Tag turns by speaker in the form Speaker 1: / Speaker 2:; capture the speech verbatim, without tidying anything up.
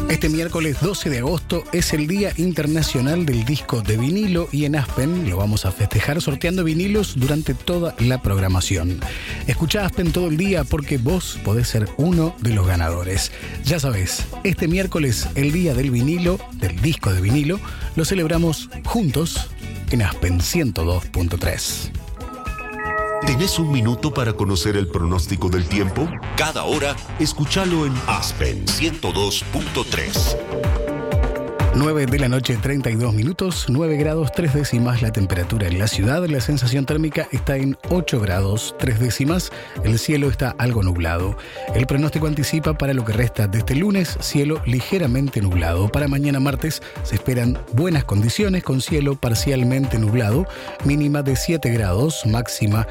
Speaker 1: Este miércoles doce de agosto es el Día Internacional del Disco de Vinilo y en Aspen lo vamos a festejar sorteando vinilos durante toda la programación. Escuchá Aspen todo el día porque vos podés ser uno de los ganadores. Ya sabés, este miércoles, el Día del Vinilo, del Disco de Vinilo, lo celebramos juntos en Aspen ciento dos punto tres.
Speaker 2: ¿Tenés un minuto para conocer el pronóstico del tiempo? Cada hora, escúchalo en Aspen ciento dos punto tres.
Speaker 1: nueve de la noche, treinta y dos minutos, nueve grados, tres décimas la temperatura en la ciudad. La sensación térmica está en ocho grados, tres décimas. El cielo está algo nublado. El pronóstico anticipa para lo que resta de este lunes, cielo ligeramente nublado. Para mañana martes se esperan buenas condiciones con cielo parcialmente nublado, mínima de siete grados, máxima